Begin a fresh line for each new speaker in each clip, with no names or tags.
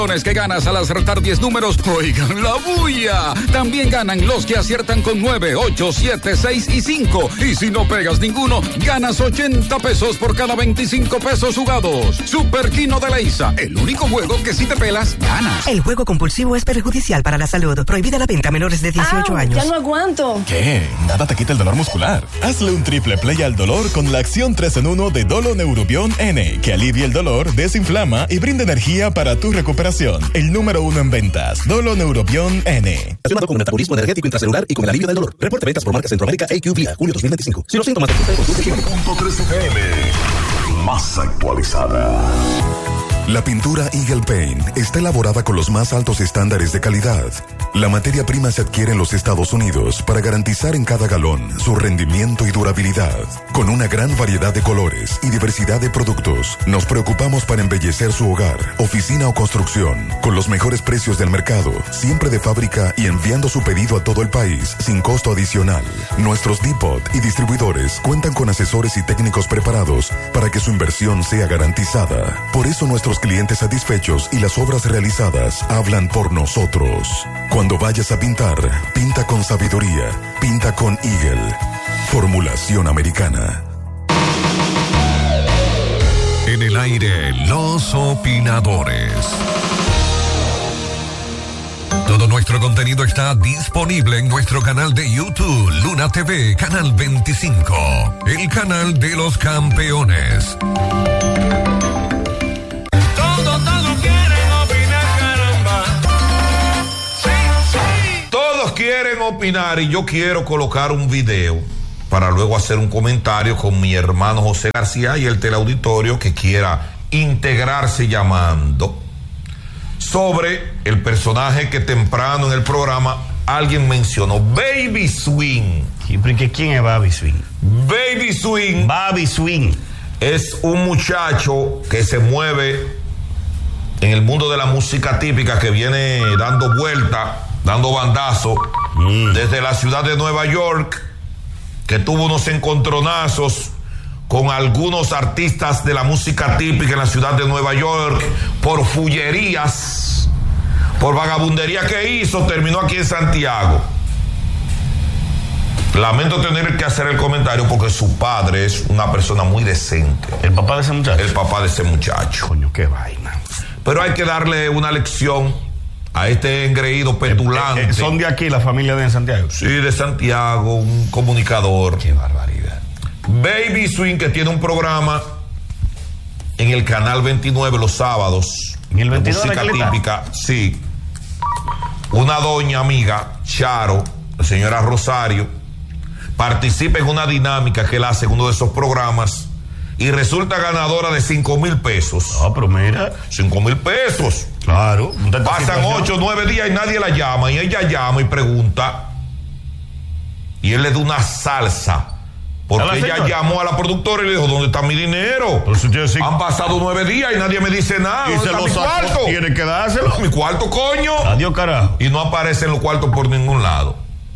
Que ganas al acertar 10 números, oigan la bulla. También ganan los que aciertan con 9, 8, 7, 6 y 5. Y si no pegas ninguno, ganas 80 pesos por cada 25 pesos jugados. Super Kino de Leisa, el único juego que si te pelas, ganas.
El juego compulsivo es perjudicial para la salud. Prohibida la venta a menores de 18 años.
Ya no aguanto.
¿Qué? Nada te quita el dolor muscular. Hazle un triple play al dolor con la acción 3 en 1 de Dolo Neurobion N, que alivia el dolor, desinflama y brinda energía para tu recuperación. El número 1 en ventas. Dolo Neurobion N.
Relacionado con metabolismo energético intracelular y con el alivio del dolor. Reporte ventas por marca Centroamérica AQVIA, julio 2025. Si los síntomas de consulta.
5.3 FM. Más actualizada. La pintura Eagle Paint está elaborada con los más altos estándares de calidad. La materia prima se adquiere en los Estados Unidos para garantizar en cada galón su rendimiento y durabilidad. Con una gran variedad de colores y diversidad de productos, nos preocupamos para embellecer su hogar, oficina o construcción, con los mejores precios del mercado, siempre de fábrica y enviando su pedido a todo el país sin costo adicional. Nuestros depot y distribuidores cuentan con asesores y técnicos preparados para que su inversión sea garantizada. Por eso nuestros clientes satisfechos y las obras realizadas hablan por nosotros. Cuando vayas a pintar, pinta con sabiduría, pinta con Eagle. Formulación americana.
En el aire, los opinadores. Todo nuestro contenido está disponible en nuestro canal de YouTube, Luna TV, Canal 25, el canal de los campeones.
Quieren opinar y yo quiero colocar un video para luego hacer un comentario con mi hermano José García y el teleauditorio que quiera integrarse llamando sobre el personaje que temprano en el programa alguien mencionó, Baby Swing.
¿Quién es Baby Swing?
Baby Swing.
Baby Swing
es un muchacho que se mueve en el mundo de la música típica, que viene dando vuelta, dando bandazo desde la ciudad de Nueva York, que tuvo unos encontronazos con algunos artistas de la música típica en la ciudad de Nueva York por fullerías, por vagabundería que hizo, terminó aquí en Santiago. Lamento tener que hacer el comentario porque su padre es una persona muy decente.
¿El papá de ese muchacho?
El papá de ese muchacho.
Coño, qué vaina.
Pero hay que darle una lección a este engreído petulante.
¿Son de aquí la familia de Santiago?
Sí, de Santiago, un comunicador.
Qué barbaridad.
Baby Swing, que tiene un programa en el Canal 29 los sábados.
¿En el 29
de música típica? Sí. Una doña amiga, Charo, la señora Rosario, participa en una dinámica que él hace en uno de esos programas y resulta ganadora de 5,000 pesos.
Ah, pero mira.
5,000 pesos.
Claro.
Pasan 8 o 9 días y nadie la llama, y ella llama y pregunta, y él le da una salsa, porque ella llamó a la productora y le dijo, ¿dónde está mi dinero?
Sí.
Han pasado 9 días y nadie me dice nada.
¿Y
¿dónde
se
está
lo
mi cuarto?
Tiene que dárselo.
Mi cuarto, coño.
Adiós, carajo.
Y no aparecen los cuartos por ningún lado.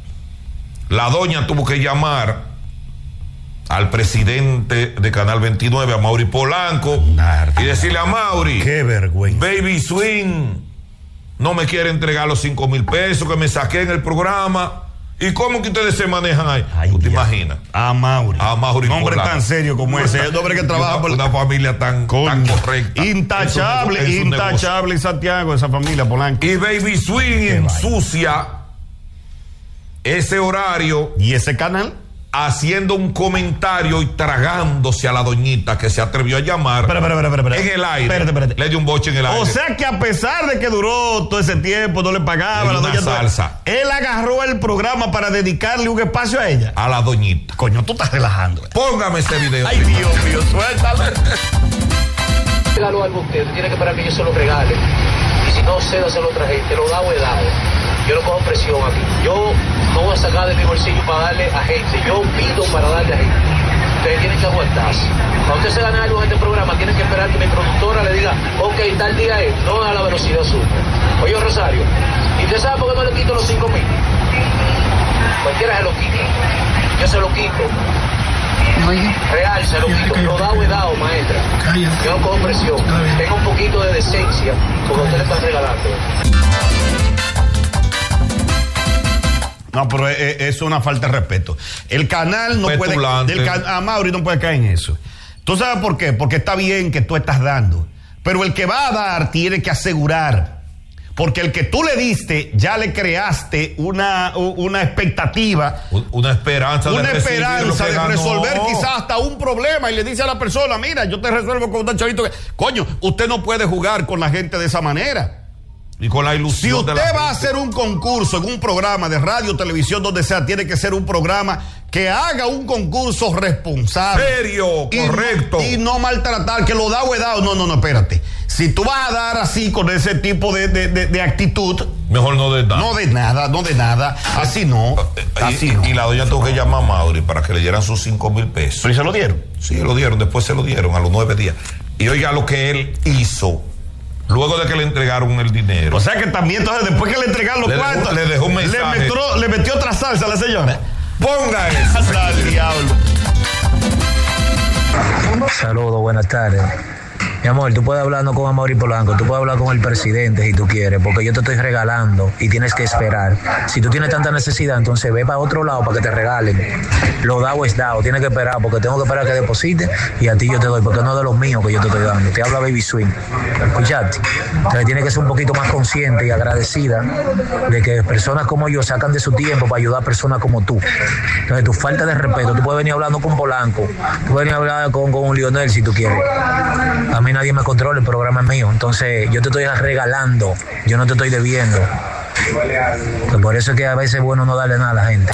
La doña tuvo que llamar al presidente de Canal 29, a Mauri Polanco, y decirle a Mauri,
qué vergüenza,
Baby Swing no me quiere entregar los 5,000 pesos que me saqué en el programa. ¿Y cómo que ustedes se manejan ahí? ¿Tú te imaginas?
A Mauri
Nombre
tan serio como ese. El hombre que trabaja por
una familia tan correcta.
Intachable en Santiago, esa familia Polanco.
Y Baby Swing ensucia ese horario
y ese canal,
haciendo un comentario y tragándose a la doñita que se atrevió a llamar.
Espera.
En el aire.
Espérate.
Le dio un boche en el aire.
O sea que a pesar de que duró todo ese tiempo, no le pagaba a la doña
salsa.
Él agarró el programa para dedicarle un espacio a ella.
A la doñita.
Coño, tú estás relajando.
Póngame ese video.
Ay, Dios mío, suéltalo.
Regalo algo a usted tiene que esperar que yo se lo regale. Y si no, cédaselo a otra gente. Lo dado es dado. Yo no cojo presión aquí. Yo no voy a sacar de mi bolsillo para darle a gente. Yo pido para darle a gente. Ustedes tienen que aguantarse. Para usted se gane algo en este programa, tienen que esperar que mi productora le diga, ok, tal día es, no a la velocidad suya. Oye, Rosario, ¿y usted sabe por qué no le quito los 5,000? Cualquiera se lo quita. Yo se lo quito. Real, se lo quito. Lo dado es dado, maestra. Yo no cojo presión. Tengo un poquito de decencia porque usted le está regalando.
No, pero es una falta de respeto. El canal no puede... Mauri no puede caer en eso. ¿Tú sabes por qué? Porque está bien que tú estás dando. Pero el que va a dar tiene que asegurar. Porque el que tú le diste, ya le creaste una expectativa.
Una esperanza
de resolver quizás hasta un problema. Y le dice a la persona, mira, yo te resuelvo con un chavito. Coño, usted no puede jugar con la gente de esa manera.
Y con la ilusión.
Si usted va a hacer un concurso en un programa de radio, televisión, donde sea, tiene que ser un programa que haga un concurso responsable.
Serio, correcto.
Y no maltratar, que lo da o he dado. No, espérate. Si tú vas a dar así, con ese tipo de actitud,
mejor no des nada.
No de nada. Así no.
Y la doña tuvo que llamar a Mauri para que le dieran sus 5,000 pesos.
¿Pero y se lo dieron?
Sí, lo dieron. Después se lo dieron a los 9 días. Y oiga lo que él hizo. Luego de que le entregaron el dinero.
O sea que también, entonces, después que le entregaron los cuartos,
le dejó un mensaje.
Le metió otra salsa a la señora.
Ponga eso.
Hasta el diablo.
Saludos, buenas tardes. Mi amor, tú puedes hablar no con Amaury Polanco, tú puedes hablar con el presidente si tú quieres, porque yo te estoy regalando y tienes que esperar. Si tú tienes tanta necesidad, entonces ve para otro lado para que te regalen. Lo dado es dado, tienes que esperar, porque tengo que esperar que deposite y a ti yo te doy, porque no es de los míos que yo te estoy dando. Te habla Baby Swing. ¿Escuchaste? Entonces tienes que ser un poquito más consciente y agradecida de que personas como yo sacan de su tiempo para ayudar a personas como tú. Entonces tu falta de respeto, tú puedes venir hablando con Polanco, tú puedes venir hablando con Lionel si tú quieres. A mí nadie me controla, el programa es mío. Entonces yo te estoy regalando, yo no te estoy debiendo. Pues por eso es que a veces es bueno no darle nada a la gente.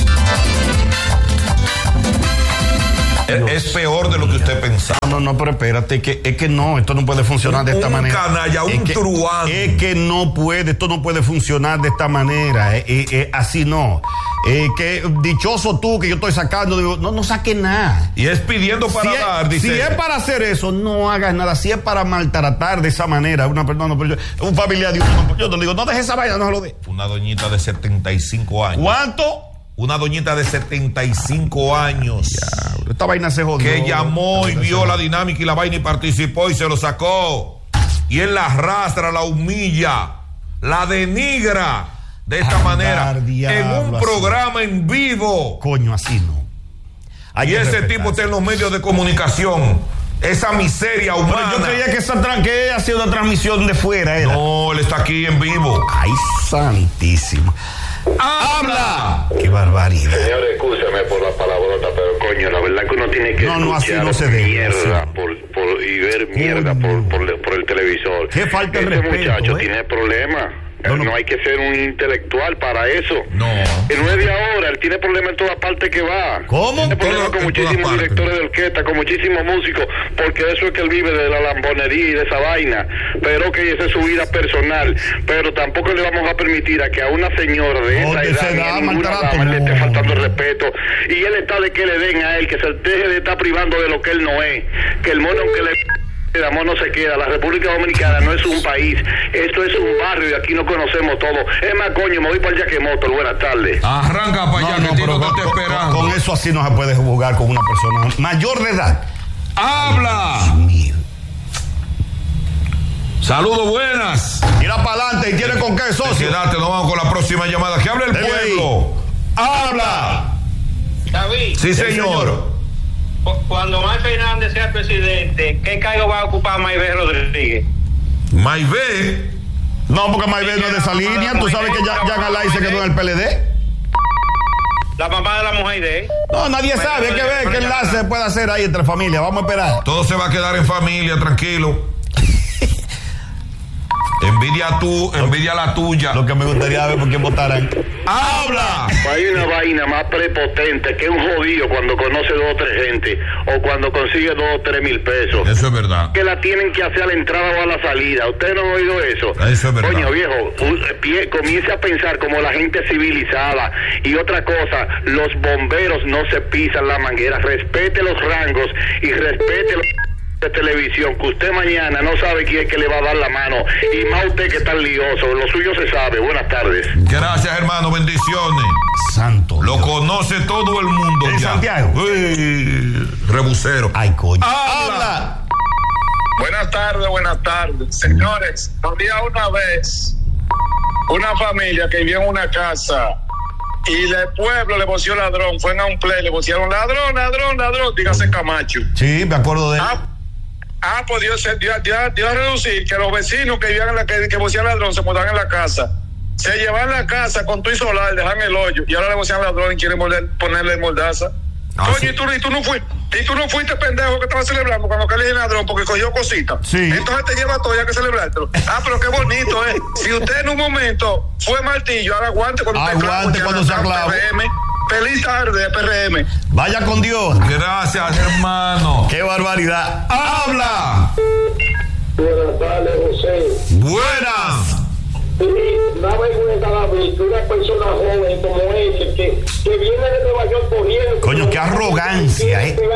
Es peor de lo que usted pensaba.
No, pero espérate, es que no, esto no puede funcionar de esta manera.
Un canalla, un truán.
Es que no puede, esto no puede funcionar de esta manera. Así no. Que dichoso tú que yo estoy sacando. Digo, no saques nada.
Y es pidiendo para dar, dice.
Si es para hacer eso, no hagas nada. Si es para maltratar de esa manera una persona, un familiar de uno, yo te digo, no dejes esa vaina, no se lo dé.
Una doñita de 75 años.
¿Cuánto?
Una doñita de 75 años.
Ya, esta vaina se jodió.
Que llamó y vio la dinámica y la vaina y participó y se lo sacó. Y él la arrastra, la humilla, la denigra de esta manera. En un programa en vivo.
Coño, así no.
Y ese tipo está en los medios de comunicación. Esa miseria humana.
Pero yo creía que ha sido una transmisión de fuera.
No, él está aquí en vivo.
Ay, santísimo. ¡Habla! ¡Qué barbaridad!
Señor, escúchame por la palabrota, pero coño, la verdad que uno tiene que escuchar mierda y ver mierda por el televisor.
¿Qué falta de respeto?
Este muchacho tiene problemas. No hay que ser un intelectual para eso.
No.
Él no es de ahora, él tiene problemas en todas partes que va.
¿Cómo?
Tiene problemas con muchísimos directores de orquesta, con muchísimos músicos, porque eso es que él vive de la lambonería y de esa vaina. Pero que esa es su vida personal. Pero tampoco le vamos a permitir a que a una señora de esa edad ni a ninguna dama le esté faltando el respeto. Y él está de que le den a él, que se deje de estar privando de lo que él no es. Que el mono que le... El amor no se queda. La República Dominicana no es un país, esto es un barrio y aquí nos conocemos todos. Es más, coño, me voy para el Yaquemoto. Buenas tardes.
Arranca para allá, que Tino te está esperando.
Con eso así no se puede jugar con una persona mayor de edad.
¡Habla! Saludos, buenas.
Tira para adelante y tiene con qué, socio.
Quédate, nos vamos con la próxima llamada. Que hable el pueblo.
¡Habla!
David.
Sí, señor.
Cuando May Fernández sea presidente, ¿qué cargo va a ocupar Mayvé Rodríguez?
¿Mayvé?
No, porque Mayvé no es de esa línea. Tú sabes que ya Galay se quedó en el PLD.
La mamá de la mujer de él.
No, nadie sabe. Hay que ver qué enlace puede hacer ahí entre familias. Vamos a esperar.
Todo se va a quedar en familia, tranquilo. Envidia la tuya.
Lo que me gustaría ver por quién votarán.
¡Habla!
Hay una vaina más prepotente que un jodido cuando conoce 2 o 3 gente o cuando consigue 2 o 3 mil pesos.
Eso es verdad.
Que la tienen que hacer a la entrada o a la salida. ¿Ustedes no han oído eso?
Eso es verdad.
Coño, viejo, comience a pensar como la gente civilizada. Y otra cosa, los bomberos no se pisan la manguera. Respete los rangos y respete los... de televisión, que usted mañana no sabe quién es que le va a dar la mano, y más usted que está lioso, lo suyo se sabe. Buenas tardes.
Gracias, hermano, bendiciones.
Santo
lo Dios. Conoce todo el mundo
en
ya.
Santiago.
Uy, rebusero.
Ay, coño.
¡Habla!
Buenas tardes. Señores, había una vez una familia que vivía en una casa y el pueblo le voció ladrón, fue a un play, le vocieron ladrón, dígase Camacho.
Sí, me acuerdo de él.
Pues Dios a reducir que los vecinos que vivían en la que vocían ladrón se mudaban en la casa, se llevan la casa con tu solar, dejan el hoyo y ahora le vocían ladrón y quieren ponerle mordaza. Coño, y tú no fuiste pendejo que estaba celebrando cuando que le dije ladrón porque cogió cositas.
Sí.
Entonces te lleva todo, ya que celebrártelo. Pero qué bonito, Si usted en un momento fue martillo, ahora aguante cuando
se aclava.
Feliz tarde, PRM.
Vaya con Dios.
Gracias, hermano.
Qué barbaridad.
¡Habla!
Buenas tardes, José.
Buenas.
Una vergüenza la vez que una persona joven como ese que viene de Nueva York corriendo.
Coño, qué arrogancia,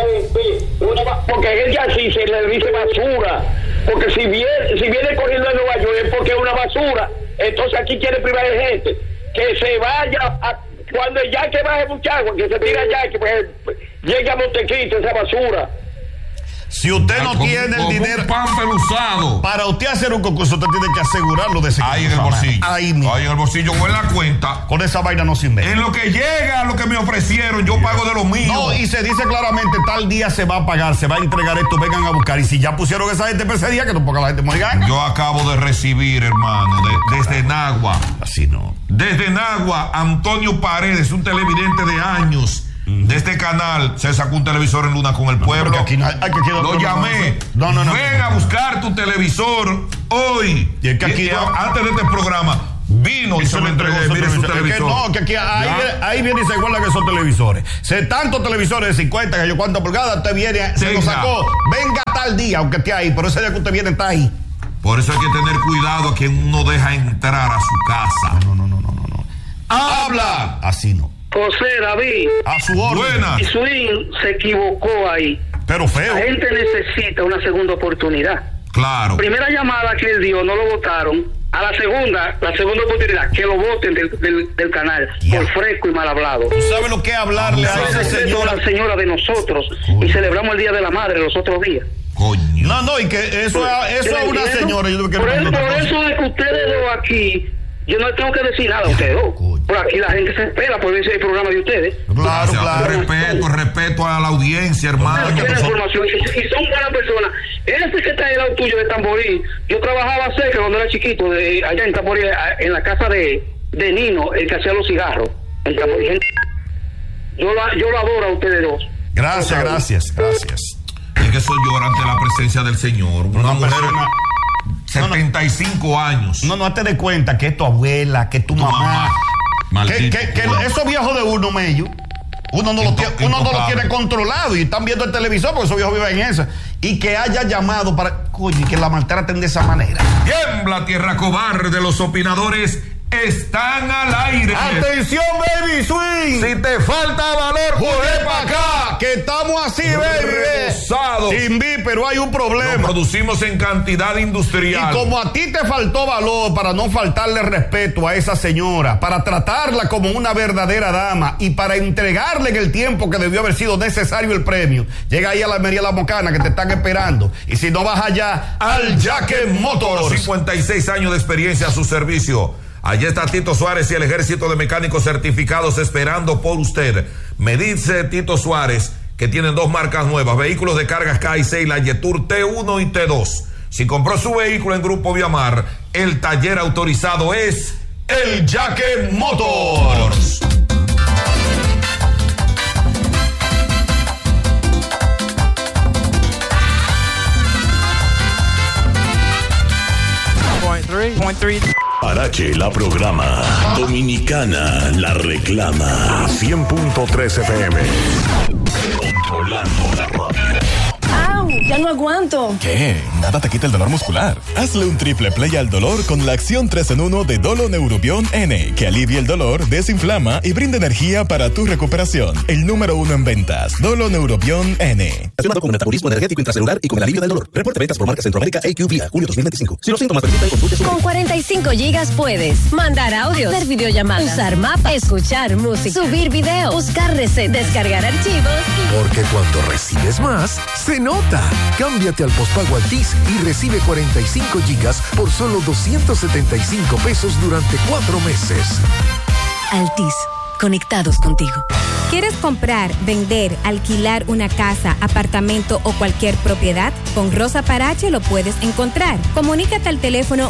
Porque es que así se le dice basura. Porque si viene corriendo de Nueva York es porque es una basura. Entonces aquí quiere privar de gente. Que se vaya cuando ya que baje mucha agua, que se tira ya, que pues, llegue a Montecristo esa basura.
Si usted no tiene el dinero
usado
para usted hacer un concurso, usted tiene que asegurarlo de ese
ahí en el bolsillo. Ahí en el bolsillo o en la cuenta.
Con esa vaina no se inventa.
En lo que llega a lo que me ofrecieron, yo pago de lo mío.
No, y se dice claramente, tal día se va a pagar, se va a entregar esto, vengan a buscar. Y si ya pusieron esa gente para ese día, que no ponga la gente muy gana.
Yo acabo de recibir, hermano, desde Nagua.
Así no.
Desde Nagua, Antonio Paredes, un televidente de años. De este canal se sacó un televisor en Luna con el pueblo. Lo llamé. Ven a buscar tu televisor hoy.
Y es que aquí
antes de este programa vino y se lo entregó. Mire su televisor.
No, que aquí ahí viene y se acuerda que son televisores. Tantos televisores de 50, que yo cuántas pulgadas, usted viene, se lo sacó. Venga tal día, aunque esté ahí, pero ese día que usted viene está ahí.
Por eso hay que tener cuidado a quien uno deja entrar a su casa.
No.
¡Habla!
Así no.
José, David.
A su orden.
Buena.
Y su hijo se equivocó ahí.
Pero feo.
La gente necesita una segunda oportunidad.
Claro.
Primera llamada que él dio, no lo votaron. A la segunda oportunidad, que lo voten del canal. Por fresco y mal hablado.
¿Tú sabes lo que es hablarle a esa señora?
La señora de nosotros. Y celebramos el Día de la Madre los otros días.
Coño.
No, y que eso es una señora.
Por eso de que ustedes dos aquí, yo no tengo que decir nada a ustedes dos. Por aquí la gente se espera por ese programa de ustedes.
Claro. Respeto a la audiencia, hermano.
Y son buenas personas. Ese que está al lado tuyo de Tamboril, yo trabajaba cerca cuando era chiquito, allá en Tamboril, en la casa de Nino, el que hacía los cigarros. En Tamboril. Yo lo adoro a ustedes dos.
Gracias.
Es que soy yo ante la presencia del Señor. Una mujer... 75 años.
No, hazte de cuenta que es tu abuela, que es tu mamá.
Maldito.
Que esos viejos de uno, Mello, uno no lo tiene controlado y están viendo el televisor porque esos viejos viven en eso. Y que haya llamado para, coño, y que la maltraten de esa manera.
Tiembla, tierra cobarde, los opinadores están al aire.
¡Atención, baby swing!
Si te falta valor,
corre para acá, que estamos así, baby. Sin vi, pero hay un problema.
Lo producimos en cantidad industrial.
Y como a ti te faltó valor para no faltarle respeto a esa señora, para tratarla como una verdadera dama y para entregarle en el tiempo que debió haber sido necesario el premio, llega ahí a la Almería La Mocana que te están esperando. Y si no vas allá, al Jaque Motors.
56 años de experiencia a su servicio. Allí está Tito Suárez y el ejército de mecánicos certificados esperando por usted. Me dice Tito Suárez que tienen 2 marcas nuevas, vehículos de cargas K6, la Yetur T1 y T2. Si compró su vehículo en Grupo Viamar, el taller autorizado es el Jaque Motors.
Parache la programa, Dominicana la reclama.
100.3 FM.
Controlando la radio.
Ya no aguanto.
¿Qué? Nada te quita el dolor muscular. Hazle un triple play al dolor con la acción 3 en 1 de Dolo Neurobion N, que alivia el dolor, desinflama y brinda energía para tu recuperación. El número 1 en ventas, Dolo Neurobion N.
Relacionado con metabolismo energético intracelular y con el alivio del dolor. Reporte ventas por marca Centroamérica AQVIA, julio 2025. Si los síntomas persisten, consulte su
Con 45 gigas puedes mandar audios, hacer videollamadas, usar mapas, escuchar música, subir videos, buscar recetas, descargar archivos y...
Porque cuando recibes más, se nota. Cámbiate al postpago Altis y recibe 45 gigas por solo 275 pesos durante 4 meses.
Altis, conectados contigo.
¿Quieres comprar, vender, alquilar una casa, apartamento o cualquier propiedad? Con Rosa Parache lo puedes encontrar. Comunícate al teléfono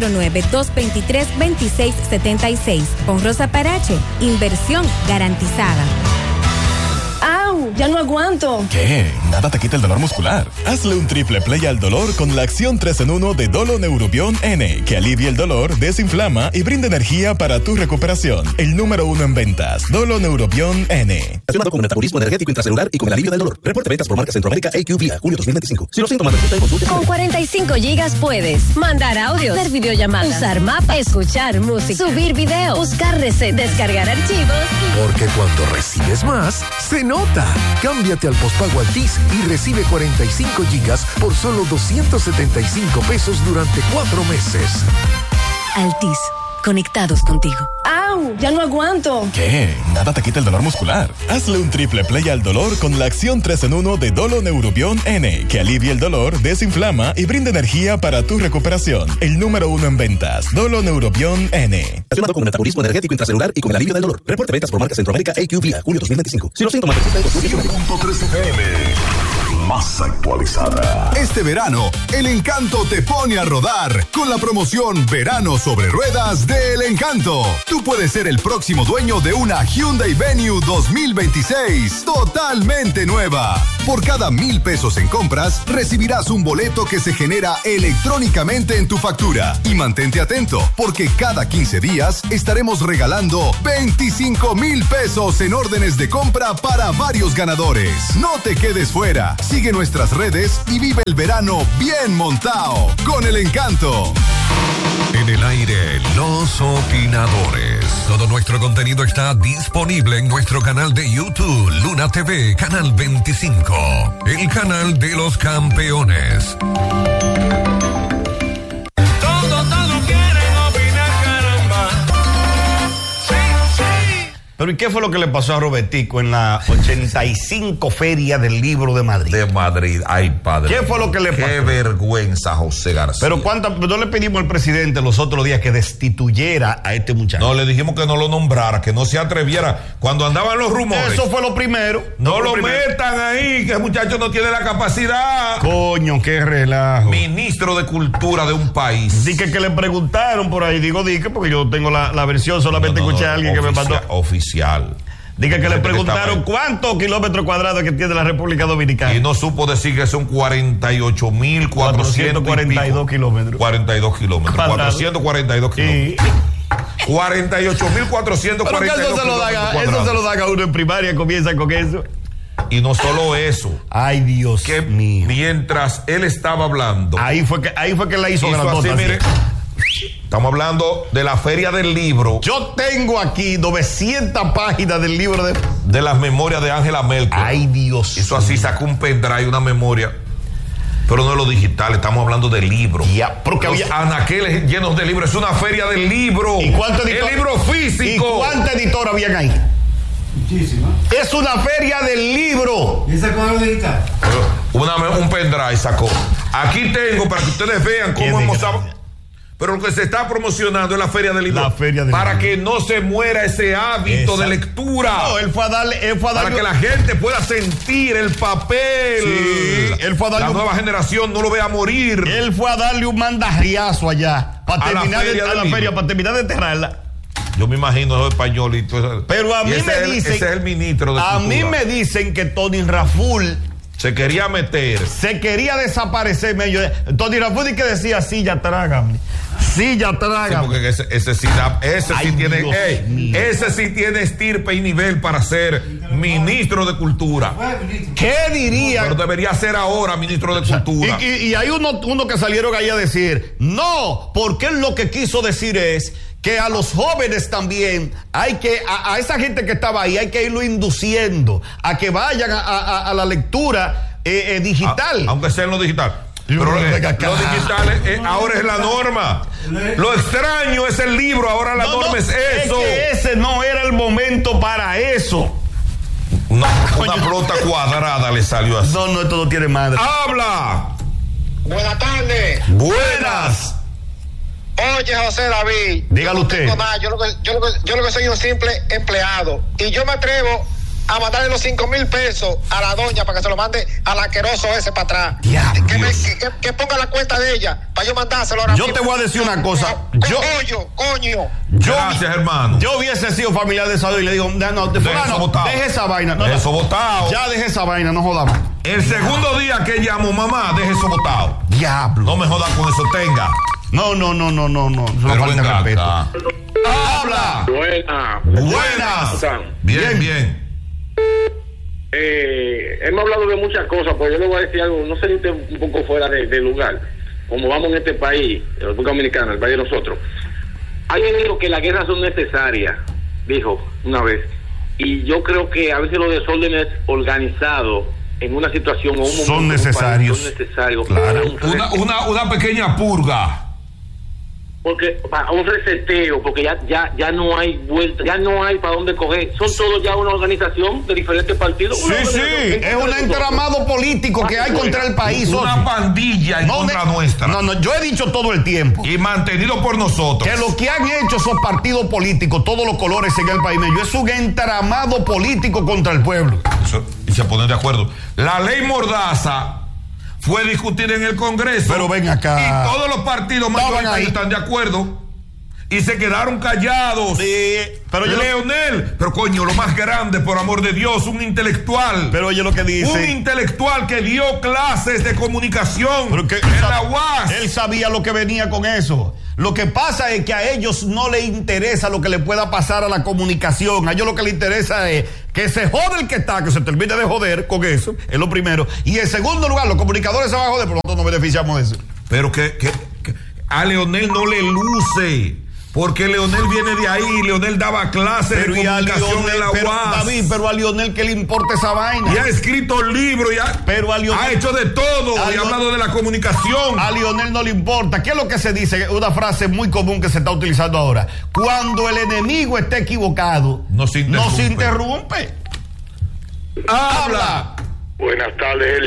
809-223-2676. Con Rosa Parache, inversión garantizada.
¡Au! Ya no aguanto.
¿Qué? Nada te quita el dolor muscular. Hazle un triple play al dolor con la acción 3 en 1 de Dolo Neurobion N, que alivia el dolor, desinflama y brinda energía para tu recuperación. El número 1 en ventas, Dolo Neurobion N.
Relacionado con metabolismo energético intracelular y con el alivio del dolor. Reporte ventas por marca Centroamérica AQVIA, julio 2025. Si los síntomas persisten, consulte su
Con 45 gigas puedes mandar audios, hacer videollamadas, usar mapas, escuchar música, subir videos, buscar recetas, descargar archivos y...
Porque cuando recibes más, se nota. Cámbiate al postpago Altis y recibe 45 gigas por solo 275 pesos durante 4 meses.
Altis, conectados contigo.
¡Au! Ya no aguanto.
¿Qué? Nada te quita el dolor muscular. Hazle un triple play al dolor con la acción 3 en 1 de Dolo Neurobion N, que alivia el dolor, desinflama y brinda energía para tu recuperación. El número 1 en ventas, Dolo Neurobion N.
Relacionado con metabolismo energético intracelular y con el alivio del dolor. Reporte ventas por marca Centroamérica AQVIA, julio 2025. Si los síntomas persisten, consulte su médico.
100.3 FM. Más actualizada.
Este verano, El Encanto te pone a rodar con la promoción Verano sobre Ruedas de El Encanto. Tú puedes ser el próximo dueño de una Hyundai Venue 2026, totalmente nueva. Por cada 1,000 pesos en compras, recibirás un boleto que se genera electrónicamente en tu factura. Y mantente atento, porque cada 15 días estaremos regalando 25,000 pesos en órdenes de compra para varios ganadores. No te quedes fuera. Sigue nuestras redes y vive el verano bien montado con El Encanto.
En el aire, los opinadores. Todo nuestro contenido está disponible en nuestro canal de YouTube, Luna TV, Canal 25. El canal de los campeones.
Todos quieren opinar, caramba. Sí. Pero ¿y qué fue lo que le pasó a Robertico en la 85 Feria del Libro de Madrid?
De Madrid, ay padre.
¿Qué fue lo que le pasó?
Qué vergüenza, José García.
Pero no le pedimos al presidente los otros días que destituyera a este muchacho.
No, le dijimos que no lo nombrara, que no se atreviera. Cuando andaban los rumores.
Eso fue lo primero.
No lo metan ahí, que el muchacho no tiene la capacidad.
Coño, qué relajo.
Ministro de Cultura de un país.
Dice que le preguntaron por ahí, digo, porque yo tengo la versión, solamente escuché a alguien que me mandó.
Oficial.
Diga que le preguntaron cuántos kilómetros cuadrados que tiene la República Dominicana.
Y no supo decir que son
48,442 kilómetros.
42 kilómetros. 442 kilómetros. 48,442 kilómetros.
Eso se lo dan a uno en primaria, comienza con eso.
Y no solo eso.
Ay, Dios mío.
Mientras él estaba hablando.
Ahí fue que la hizo grandota.
Mire, estamos hablando de la Feria del Libro.
Yo tengo aquí 900 páginas del libro
de las memorias de Angela Merkel.
Ay, Dios.
Eso así sacó un pendrive, una memoria. Pero no es lo digital, estamos hablando de libros.
Ya, porque
los anaqueles llenos de libros. Es una feria del libro.
¿Y cuántos editores?
El libro físico.
¿Y cuántos editores habían ahí?
Muchísimas.
Es una feria del libro.
¿Y sacó algo digital?
Un pendrive sacó. Aquí tengo para que ustedes vean cómo hemos... Pero lo que se está promocionando es la Feria del Libro. Para que no se muera ese hábito de lectura.
No, él fue a darle.
Para que la gente pueda sentir el papel.
Sí, él fue a darle
la nueva generación no lo vea morir.
Él fue a darle un mandarriazo allá. Para terminar la feria, para terminar de enterrarla.
Yo me imagino los españoles.
Pero a mí me dicen.
Ese es el ministro de
Cultura. A mí me dicen que Tony Raful
se quería meter.
Se quería desaparecer. Tony Raful que decía, sí, ya trágame. silla traga.
Sí, porque ese sí tiene estirpe y nivel para ser ministro de Cultura.
¿Qué diría?
Pero debería ser ahora ministro de Cultura.
Y hay uno que salieron ahí a decir, no, porque él lo que quiso decir es que a los jóvenes también hay que, a esa gente que estaba ahí, hay que irlo induciendo a que vayan a la lectura digital.
Aunque sea en lo digital. Pero lo digital ahora es la norma. Lo extraño es el libro, ahora la norma es eso.
Es que ese no era el momento para eso.
Una pelota cuadrada le salió así.
No, esto no tiene madre.
¡Habla!
Buenas tardes.
Buenas.
Oye, José David.
Dígalo usted.
Yo lo que soy un simple empleado. Y yo me atrevo a mandarle los 5,000 pesos a la doña para que se lo mande al asqueroso ese para atrás. Que ponga la cuenta de ella para yo mandárselo ahora.
Yo te voy a decir una cosa.
Coño.
Gracias, hermano.
Yo hubiese sido familiar de esa y le digo, deje esa vaina.
Deje eso botado.
Ya deje esa vaina, no jodamos.
El segundo día que llamo, mamá, deje eso botado.
Diablo.
No me jodas con eso, tenga.
No.
Pero falta respeto. Habla. Buenas. Bien.
Hemos hablado de muchas cosas, pero yo le voy a decir algo, no sé si usted un poco fuera de lugar. Como vamos en este país, la República Dominicana, el país de nosotros. Alguien dijo que las guerras son necesarias, dijo una vez. Y yo creo que a veces los desórdenes organizados en una situación o un momento
son necesarios.
Claro. Una pequeña purga.
Porque para un reseteo, porque ya no hay vuelta, ya no hay para dónde coger. Son todos ya una organización de diferentes partidos.
Sí, es un entramado político que hay contra el país.
Una pandilla en contra nuestra.
No, yo he dicho todo el tiempo.
Y mantenido por nosotros.
Que lo que han hecho esos partidos políticos, todos los colores en el país medio, es un entramado político contra el pueblo.
Y se ponen de acuerdo. La ley Mordaza fue discutida en el Congreso.
Pero ven acá.
Y todos los partidos mayoritarios están de acuerdo. Y se quedaron callados.
Sí, pero
Leonel, pero coño, lo más grande, por amor de Dios, un intelectual.
Pero oye lo que dice.
Un intelectual que dio clases de comunicación en la UAS.
Él sabía lo que venía con eso. Lo que pasa es que a ellos no les interesa lo que le pueda pasar a la comunicación. A ellos lo que les interesa es que se jode el que está, que se termine de joder con eso, es lo primero. Y en segundo lugar, los comunicadores se van a joder, por lo tanto nos beneficiamos de eso.
Pero que a Leonel no le luce. Porque Leonel viene de ahí, Leonel daba clases de comunicación en la UAS.
David, pero a Leonel ¿qué le importa esa vaina?
Y ha escrito libros, ha hecho de todo, y ha hablado de la comunicación.
A Leonel no le importa. ¿Qué es lo que se dice? Una frase muy común que se está utilizando ahora. Cuando el enemigo está equivocado, no se interrumpe.
Habla.
Buenas tardes,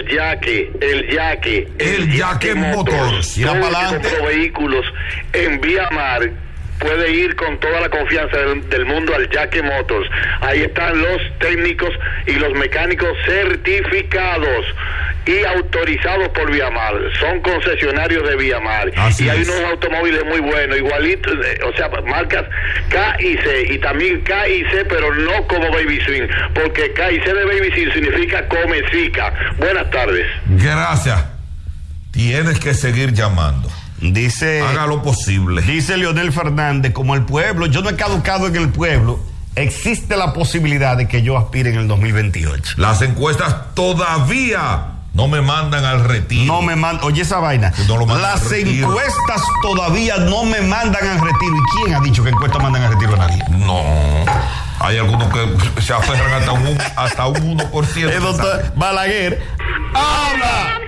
el Yaque Motors.
Y la palante.
Vehículos en Vía Mar. Puede ir con toda la confianza del mundo al Yaque Motors. Ahí están los técnicos y los mecánicos certificados y autorizados por Viamar. Son concesionarios de Viamar. Y hay unos automóviles muy buenos, igualitos, o sea, marcas K y C, y también K y C, pero no como Baby Swing, porque K y C de Baby Swing significa comecica. Buenas tardes.
Gracias. Tienes que seguir llamando.
Dice,
haga lo posible.
Dice Leonel Fernández, como el pueblo, yo no he caducado en el pueblo, existe la posibilidad de que yo aspire en el 2028.
Las encuestas todavía no me mandan al retiro.
No me mandan, oye esa vaina. Las encuestas todavía no me mandan al retiro. ¿Y quién ha dicho que encuestas mandan al retiro a nadie?
No. Hay algunos que se aferran hasta un 1%.
El doctor Balaguer. ¡Habla!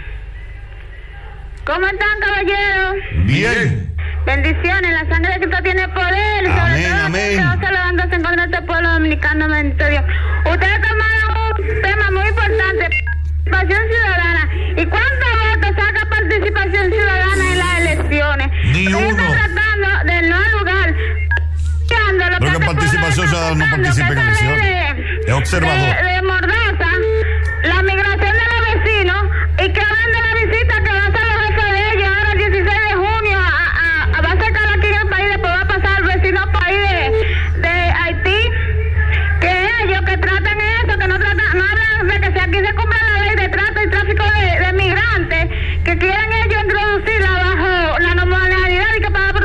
¿Cómo están, caballeros?
Bien.
Bendiciones, la sangre de Cristo tiene poder.
Amén,
sobre todo
amén.
Que Dios levantándose en contra de este pueblo dominicano, bendito Dios. Ustedes tomaron un tema muy importante, participación ciudadana. ¿Y cuántos votos saca participación ciudadana en las elecciones?
Ni uno.
Están tratando de no lugar.
Pero que participación ciudadana no participe en elecciones. Es observador.
De Mordaza, la migración de los vecinos, y que hablan de la visita que va a hacer los jefes de ellos ahora el 16 de junio va a sacar aquí en el país, después va a pasar al vecino país de Haití, que ellos que tratan eso, que no hablan de que si aquí se cumple la ley de trata y tráfico de migrantes, que quieren ellos introducirla bajo la normalidad y que para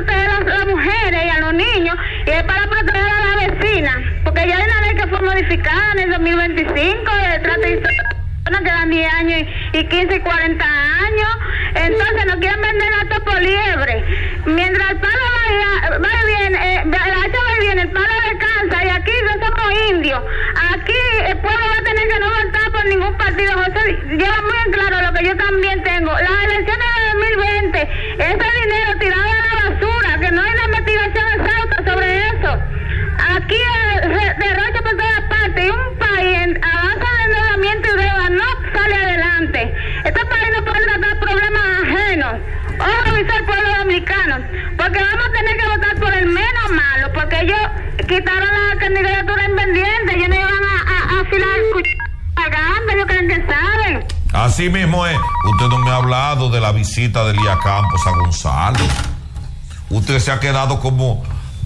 y es para proteger a la vecina, porque ya hay una ley que fue modificada en el 2025 de trata y que dan 10 años y 15 y 40 años, entonces no quieren vender gato por liebre. Mientras el palo va bien, la hacha va bien, el palo descansa, y aquí no somos indios. Aquí el pueblo va a tener que no votar por ningún partido. José lleva muy en claro lo que yo también tengo. Las elecciones de 2020, ese dinero tirado a la basura, que no hay una investigación exhausta sobre eso. Aquí derrocha por todas partes, y un país a base de endeudamiento y deuda no sale adelante. Este país no puede tratar problemas ajenos. Ojo, avisar al pueblo dominicano, porque vamos a tener que votar por el menos malo, porque ellos quitaron la candidatura independiente, ellos no iban a afilar pagando, ellos creen que saben.
Así mismo es. Usted no me ha hablado de la visita de Lía Campos a Gonzalo. Usted se ha quedado como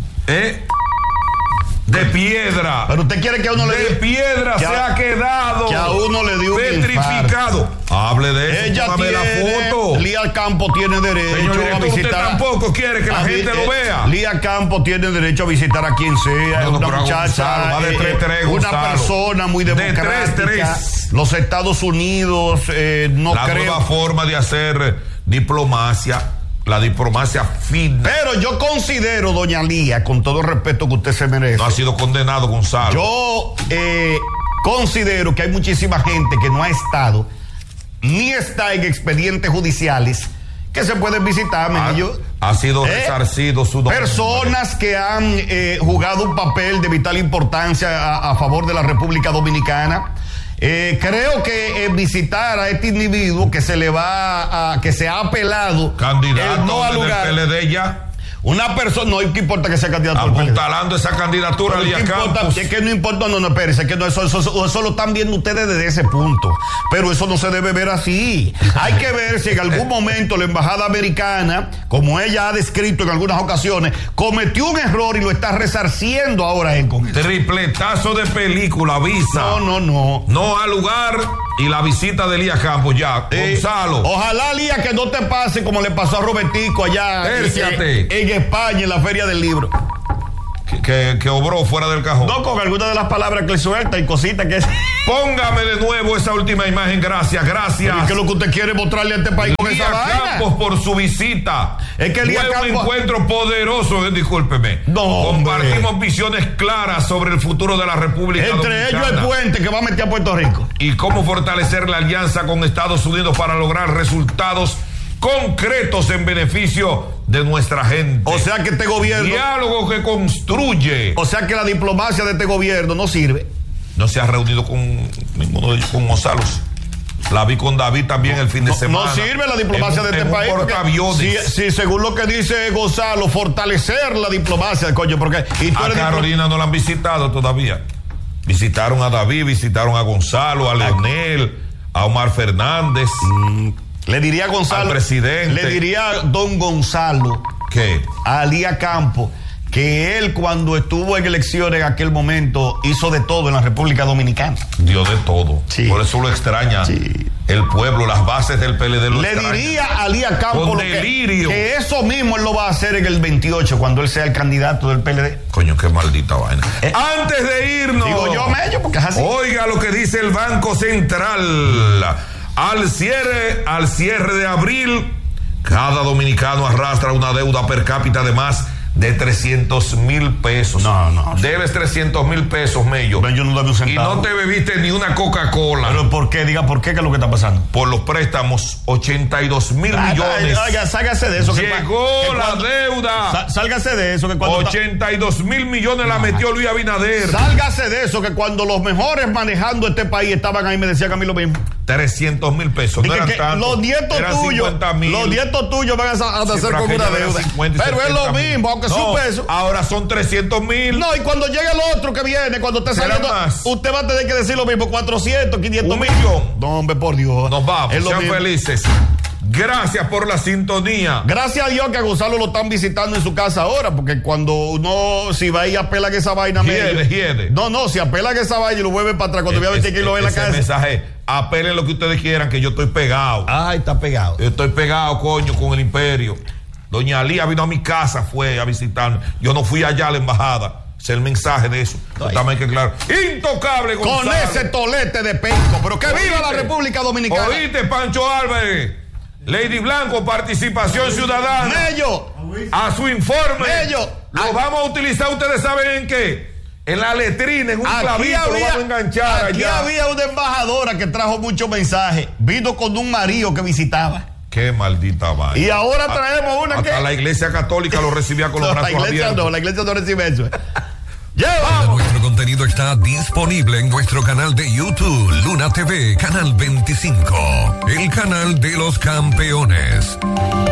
de piedra.
Pero usted quiere que a uno le
de piedra se ha quedado.
Que a uno le dio
petrificado. Hable de eso.
Ella tiene, la foto. Lía Campos tiene derecho a visitar.
Usted tampoco quiere que la gente lo vea.
Lía Campos tiene derecho a visitar a quien sea. Una muchacha, una persona muy democrática. Los Estados Unidos no
la
creo.
Nueva forma de hacer diplomacia. La diplomacia fina.
Pero yo considero, doña Lía, con todo el respeto que usted se merece.
No ha sido condenado, Gonzalo.
Yo considero que hay muchísima gente que no ha estado, ni está en expedientes judiciales, que se pueden visitar.
Ha sido resarcido su nombre.
Personas que han jugado un papel de vital importancia a favor de la República Dominicana. Creo que visitar a este individuo que se le va que se ha apelado
candidato
no al lugar
del PLD ya.
Una persona, no importa que sea candidato al PLD.
Apuntalando esa candidatura a Lía Campos.
Es que no importa, no, espérese, que no, eso lo están viendo ustedes desde ese punto. Pero eso no se debe ver así. Hay que ver si en algún momento la embajada americana, como ella ha descrito en algunas ocasiones, cometió un error y lo está resarciendo ahora en Congreso.
Tripletazo de película, visa.
No.
No al lugar y la visita de Lía Campos ya. Gonzalo.
Ojalá, Lía, que no te pase como le pasó a Robertico allá en España, en la Feria del Libro.
Que obró fuera del cajón.
No, con alguna de las palabras que le suelta y cositas que...
Póngame de nuevo esa última imagen, gracias.
¿Qué es lo que usted quiere mostrarle a este país con esa vaina?
Lía Campos por su visita.
Es que Lía
Campos... un encuentro poderoso, discúlpeme.
No,
compartimos visiones claras sobre el futuro de la República
Dominicana. Entre ellos el puente que va a meter a Puerto Rico.
Y cómo fortalecer la alianza con Estados Unidos para lograr resultados concretos en beneficio de nuestra gente.
O sea que este gobierno...
Diálogo que construye.
O sea que la diplomacia de este gobierno no sirve.
No se ha reunido con ninguno de ellos, con Gonzalo. La vi con David también el fin de semana.
No sirve la diplomacia de este país. Sí, según lo que dice Gonzalo, fortalecer la diplomacia, coño, porque...
a Carolina no la han visitado todavía. Visitaron a David, visitaron a Gonzalo, a Leonel, a Omar Fernández.
Le diría a Gonzalo,
al presidente.
Le diría a don Gonzalo,
¿qué?
A Lía Campos, que él cuando estuvo en elecciones en aquel momento hizo de todo en la República Dominicana.
Dio de todo.
Sí.
Por eso lo extraña el pueblo, las bases del PLD lo extrañan.
Le diría a Lía Campos
con delirio
que eso mismo él lo va a hacer en el 28 cuando él sea el candidato del PLD.
Coño, qué maldita vaina. Antes de irnos,
digo yo, Mello, porque es así.
Oiga lo que dice el Banco Central. Al cierre de abril, cada dominicano arrastra una deuda per cápita de más de 300,000 pesos.
No.
Debes 300,000 pesos, Mello.
Yo no debo un centavo.
Y no te bebiste ni una Coca-Cola.
¿Pero por qué? Diga, ¿por qué? ¿Qué es lo que está pasando?
Por los préstamos, 82,000 millones.
Ya, sálgase de eso.
Llegó la deuda.
Sálgase de eso. Que cuando
82,000 millones la metió Luis Abinader.
Sálgase de eso, que cuando los mejores manejando este país estaban ahí, me decían a mí lo mismo.
300,000 pesos. No eran tantos,
los nietos tuyos van a hacer con una deuda. Pero es lo mismo, aunque sea un peso.
Ahora son 300,000.
No, y cuando llegue el otro que viene, cuando usted saliendo, usted va a tener que decir lo mismo, 400, 500 mil.
No,
hombre, por Dios.
Nos vamos, sean felices. Gracias por la sintonía.
Gracias a Dios que a Gonzalo lo están visitando en su casa ahora, porque cuando uno, si va y apela que esa vaina...
Hiede.
No, si apela que esa vaina y lo vuelve para atrás, cuando vea que lo ve en la casa.
Mensaje, apelen lo que ustedes quieran, que yo estoy pegado.
Ay, está pegado.
Yo estoy pegado, coño, con el imperio. Doña Lía vino a mi casa, fue a visitarme. Yo no fui allá a la embajada. Es el mensaje de eso. Totalmente claro. Intocable, Gonzalo.
Con ese tolete de penco. Pero que viva la República Dominicana.
Oíste, Pancho Álvarez. Lady Blanco, participación ciudadana.
Mello.
A su informe.
Mello.
Lo vamos a utilizar, ustedes saben en qué. En la letrina, en un clavito, lo vamos a enganchar
aquí
allá.
Había una embajadora que trajo muchos mensajes. Vino con un marido que visitaba.
Qué maldita vaina.
Y ahora traemos una
hasta la Iglesia Católica lo recibía con los brazos abiertos.
La iglesia no recibe eso.
Nuestro contenido está disponible en nuestro canal de YouTube, Luna TV, Canal 25, el canal de los campeones.